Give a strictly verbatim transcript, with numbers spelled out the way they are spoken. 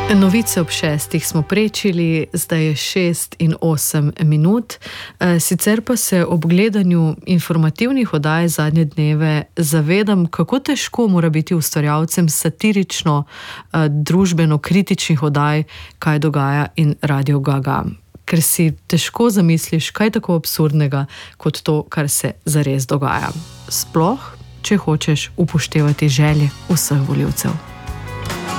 Novice ob šestih smo prečili, zdaj je šest in osem minut. Sicer pa se ob gledanju informativnih oddaj zadnje dneve zavedam, kako težko mora biti ustvarjalcem satirično, družbeno kritičnih oddaj Kaj dogaja in Radio Gaga. Ker si težko zamisliš kaj tako absurdnega kot to, kar se zares dogaja. Sploh, če hočeš upoštevati želje vseh volivcev.